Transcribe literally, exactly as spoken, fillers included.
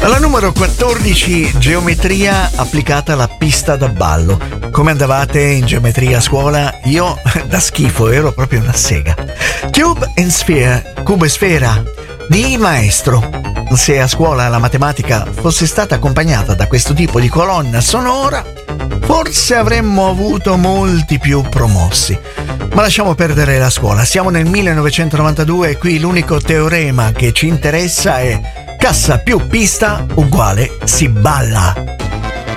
Alla numero quattordici, geometria applicata alla pista da ballo. Come andavate in geometria a scuola? Io da schifo, ero proprio una sega. Cube and Sphere, cubo e sfera, di maestro. Se a scuola la matematica fosse stata accompagnata da questo tipo di colonna sonora, forse avremmo avuto molti più promossi. Ma lasciamo perdere la scuola. Siamo nel millenovecentonovantadue e qui l'unico teorema che ci interessa è cassa più pista uguale si balla.